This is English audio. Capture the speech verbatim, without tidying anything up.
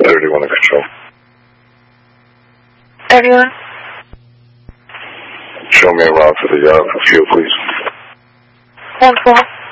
thirty-one in control. Everyone? Show me around to the yard for fuel, please. One four.